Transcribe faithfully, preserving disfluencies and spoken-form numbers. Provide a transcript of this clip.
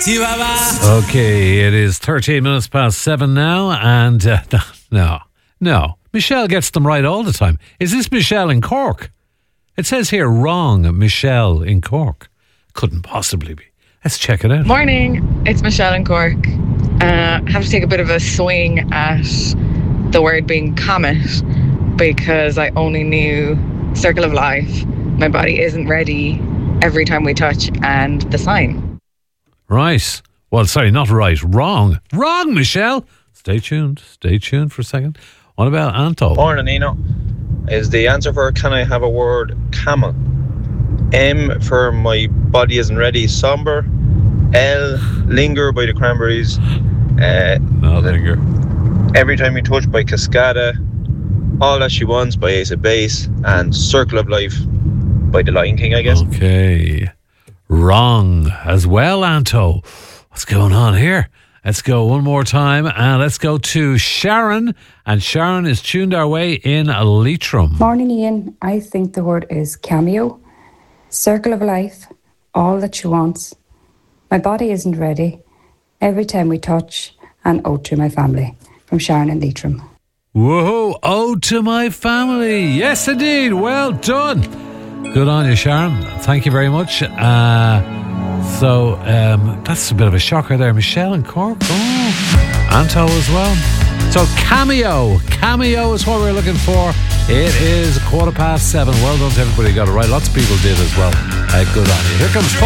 Okay, it is thirteen minutes past seven now, and uh, no, no, Michelle gets them right all the time. Is this Michelle in Cork? It says here wrong, Michelle in Cork. Couldn't possibly be. Let's check it out. Morning, it's Michelle in Cork. Uh, I have to take a bit of a swing at the word being comet because I only knew circle of life, my body isn't ready, every time we touch, and the sign. Right. Well, sorry, not right. Wrong. Wrong, Michelle. Stay tuned. Stay tuned for a second. What about Anto? Morning, Nino. Is the answer for can I have a word camel? M for my body isn't ready, somber. L, linger by the Cranberries. Uh, no, linger. Every Time You Touch by Cascada. All That She Wants by Ace of Base. And Circle of Life by The Lion King, I guess. Okay. Wrong as well, Anto. What's going on here? Let's go one more time and let's go to Sharon. And Sharon is tuned our way in Leitrim. Morning, Ian. I think the word is cameo. Circle of life. All that she wants. My body isn't ready. Every time we touch. And ode to my family. From Sharon in Leitrim. Whoa, ode to my family. Yes, indeed. Well done. Good on you, Sharon. Thank you very much. Uh, so, um, that's a bit of a shocker there. Michelle and Cork. Oh, Anto as well. So, cameo. Cameo is what we're looking for. It is quarter past seven. Well done to everybody who got it right. Lots of people did as well. Uh, good on you. Here comes